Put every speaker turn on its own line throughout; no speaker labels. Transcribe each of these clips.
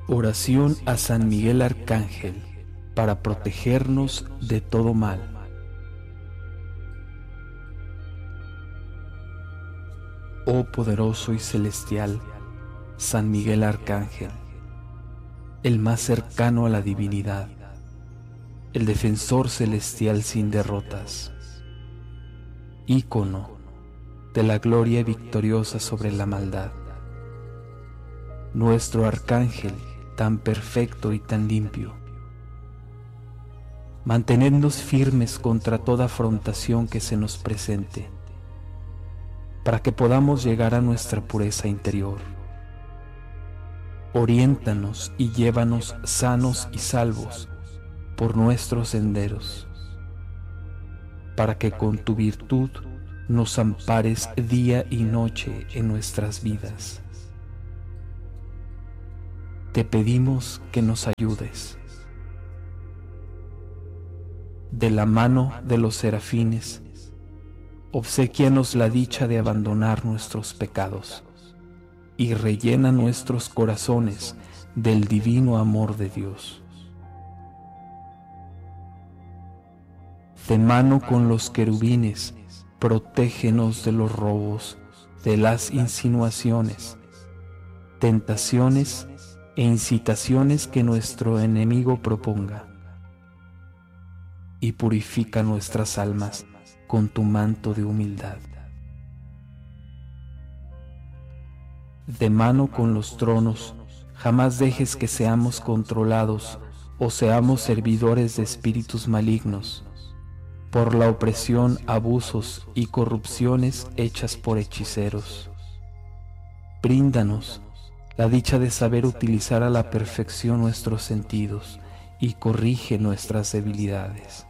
Oración a San Miguel Arcángel para protegernos de todo mal. Oh poderoso y celestial San Miguel Arcángel, el más cercano a la divinidad, el defensor celestial sin derrotas, ícono de la gloria victoriosa sobre la maldad, nuestro arcángel tan perfecto y tan limpio. Mantenednos firmes contra toda afrontación que se nos presente, para que podamos llegar a nuestra pureza interior. Oriéntanos y llévanos sanos y salvos por nuestros senderos, para que con tu virtud nos ampares día y noche en nuestras vidas. Te pedimos que nos ayudes. De la mano de los serafines, obséquianos la dicha de abandonar nuestros pecados y rellena nuestros corazones del divino amor de Dios. De mano con los querubines, protégenos de los robos, de las insinuaciones, tentaciones e incitaciones que nuestro enemigo proponga, y purifica nuestras almas con tu manto de humildad. De mano con los tronos, jamás dejes que seamos controlados o seamos servidores de espíritus malignos, por la opresión, abusos y corrupciones hechas por hechiceros. Bríndanos la dicha de saber utilizar a la perfección nuestros sentidos y corrige nuestras debilidades.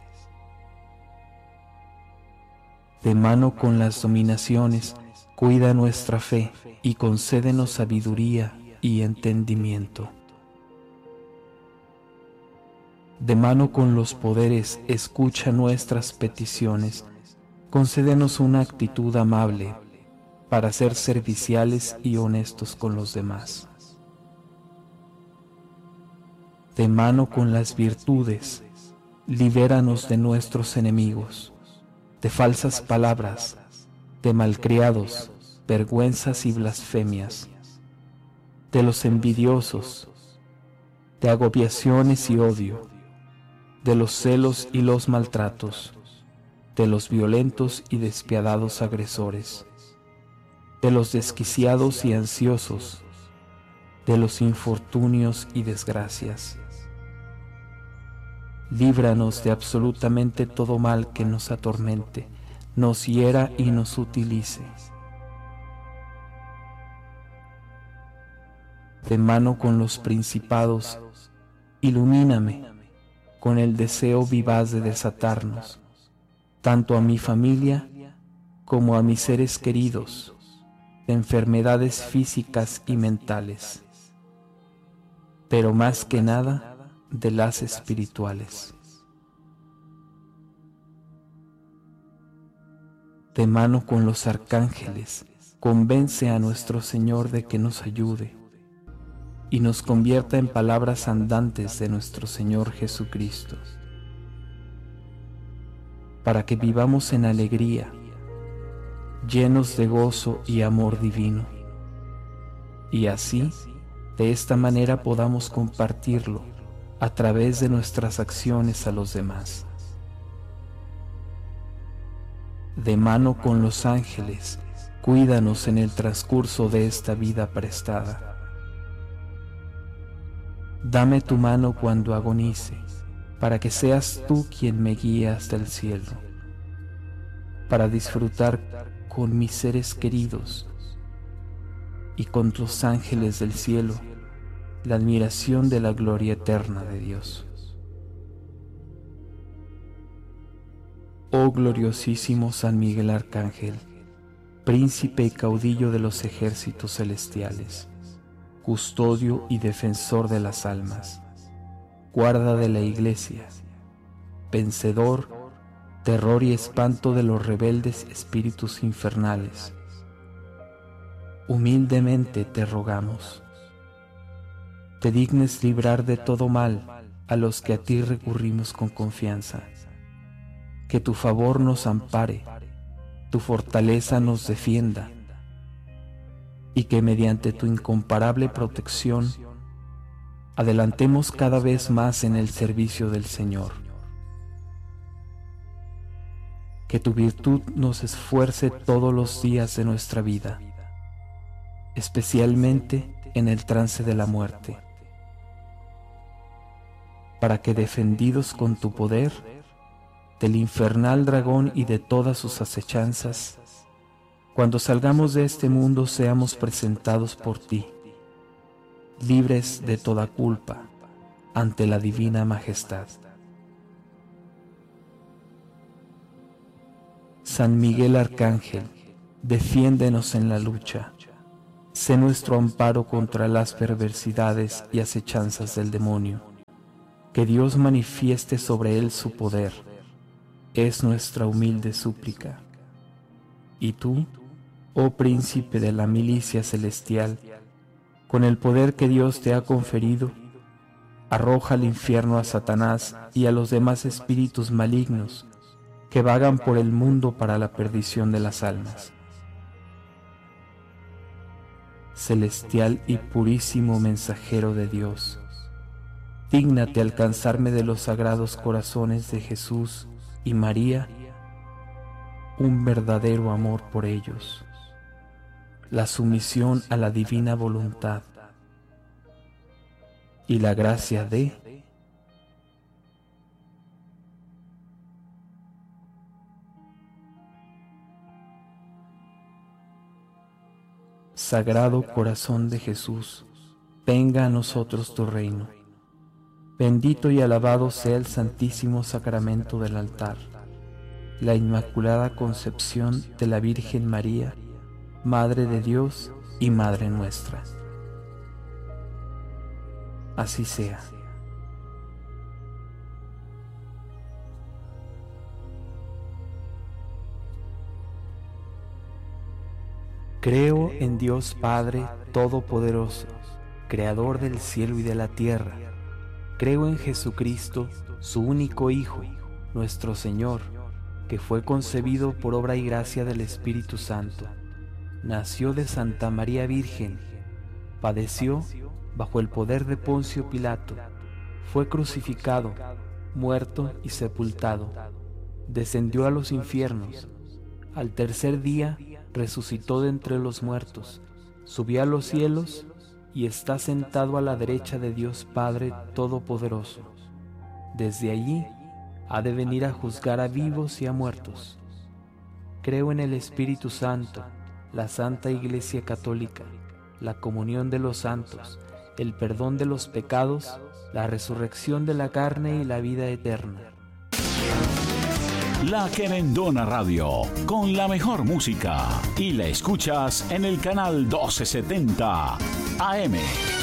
De mano con las dominaciones, cuida nuestra fe y concédenos sabiduría y entendimiento. De mano con los poderes, escucha nuestras peticiones, concédenos una actitud amable para ser serviciales y honestos con los demás. De mano con las virtudes, libéranos de nuestros enemigos, de falsas palabras, de malcriados, vergüenzas y blasfemias, de los envidiosos, de agobiaciones y odio, de los celos y los maltratos, de los violentos y despiadados agresores, de los desquiciados y ansiosos, de los infortunios y desgracias. Líbranos de absolutamente todo mal que nos atormente, nos hiera y nos utilice. De mano con los principados, ilumíname con el deseo vivaz de desatarnos, tanto a mi familia como a mis seres queridos, de enfermedades físicas y mentales, pero más que nada de las espirituales. De mano con los arcángeles, convence a nuestro Señor de que nos ayude y nos convierta en palabras andantes de nuestro Señor Jesucristo, para que vivamos en alegría, llenos de gozo y amor divino, y así, de esta manera podamos compartirlo a través de nuestras acciones a los demás. De mano con los ángeles, cuídanos en el transcurso de esta vida prestada. Dame tu mano cuando agonice, para que seas tú quien me guíe hasta el cielo, para disfrutar con mis seres queridos y con tus ángeles del cielo la admiración de la gloria eterna de Dios. Oh gloriosísimo San Miguel Arcángel, príncipe y caudillo de los ejércitos celestiales, custodio y defensor de las almas, guarda de la Iglesia, vencedor, terror y espanto de los rebeldes espíritus infernales, humildemente te rogamos. te dignes librar de todo mal a los que a ti recurrimos con confianza. Que tu favor nos ampare, tu fortaleza nos defienda, y que mediante tu incomparable protección adelantemos cada vez más en el servicio del Señor. Que tu virtud nos esfuerce todos los días de nuestra vida, especialmente en el trance de la muerte, para que, defendidos con tu poder del infernal dragón y de todas sus acechanzas, cuando salgamos de este mundo seamos presentados por ti, libres de toda culpa, ante la divina majestad. San Miguel Arcángel, defiéndenos en la lucha. Sé nuestro amparo contra las perversidades y acechanzas del demonio. Que Dios manifieste sobre él su poder, es nuestra humilde súplica. Y tú, oh príncipe de la milicia celestial, con el poder que Dios te ha conferido, arroja al infierno a Satanás y a los demás espíritus malignos que vagan por el mundo para la perdición de las almas. Celestial y purísimo mensajero de Dios, dígnate alcanzarme de los sagrados corazones de Jesús y María un verdadero amor por ellos, la sumisión a la divina voluntad y la gracia de Sagrado Corazón de Jesús, venga a nosotros tu reino. Bendito y alabado sea el Santísimo Sacramento del altar, la Inmaculada Concepción de la Virgen María, Madre de Dios y Madre nuestra. Así sea. Creo en Dios Padre Todopoderoso, Creador del cielo y de la tierra. Creo en Jesucristo, su único Hijo, nuestro Señor, que fue concebido por obra y gracia del Espíritu Santo. Nació de Santa María Virgen, padeció bajo el poder de Poncio Pilato, fue crucificado, muerto y sepultado, descendió a los infiernos, al tercer día resucitó de entre los muertos, subió a los cielos y está sentado a la derecha de Dios Padre Todopoderoso. Desde allí ha de venir a juzgar a vivos y a muertos. Creo en el Espíritu Santo, la Santa Iglesia Católica, la comunión de los santos, el perdón de los pecados, la resurrección de la carne y la vida eterna.
La Querendona Radio, con la mejor música, y la escuchas en el canal 1270 AM.